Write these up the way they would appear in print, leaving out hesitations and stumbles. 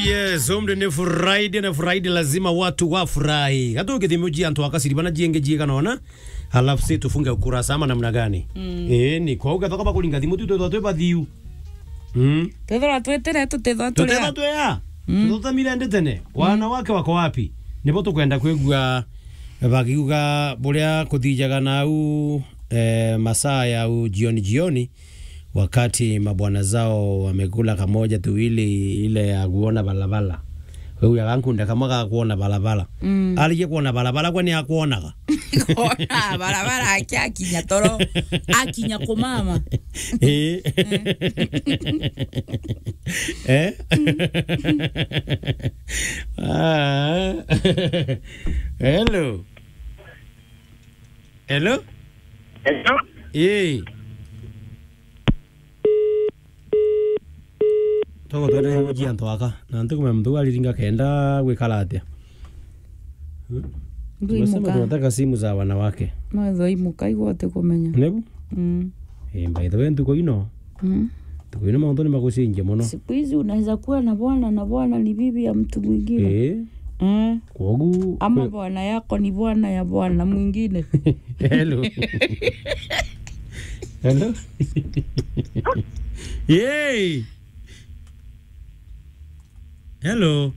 yes, omde ni Friday na Friday lazima watu wafurahi. Hata ukithimujia antu akasiri bana jienge jiega naona. Halafu sisi tufunge ukurasa ama namna gani? Ni kwa uga toka kulinga thimu tu to bathiu. Tethora twetere tutethora tuli. Tutethora twea. Tutota mirende tene. Wanawake wako wapi? Nipo tukwenda kwigua bakiuga buria kuthijaga na u masaa ya jioni wakati mabwana zao wamekula kamoja tuwili ile ya kuona balabala. Wewe yankunda kama ka kuona balabala. Alije kuona balabala kwani akuonaga. Kuona balabala akinya toro akinya kumama. Hello. Hello? Hello? Togo twende gujia ntwaka na ntukume mtu aliringa kenda gwikala atia. Tunasema tunataka simu za wanawake. Mazo imuka igote kumenya. Nebu? By the way ntuko ino. Tuko ino maondo ni makusinje mono. Siku hizi unaweza kuwa na bwana ni bibi ya mtu mwingine. Kogu ama bwana yako ni bwana ya bwana mwingine. Hello. Hello. Yay. Hello.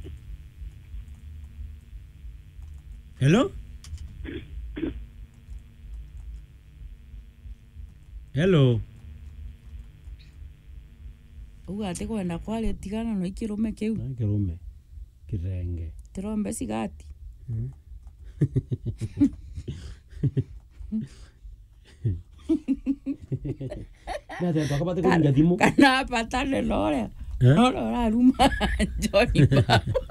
Hello. Hello. Uga ate kwenda kwale tigana no ikirume kiu. Ikirume. Kirenge. Tirombe sigati. Nada, toka pate kulinga thimu. Kana patane lore. Lore ruma Johnny Babo.